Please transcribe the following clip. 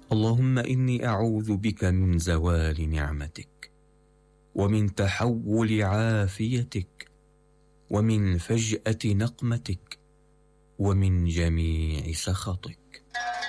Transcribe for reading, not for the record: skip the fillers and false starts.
اللهم إني أعوذ بك من زوال نعمتك، ومن تحول عافيتك، ومن فجأة نقمتك، ومن جميع سخطك.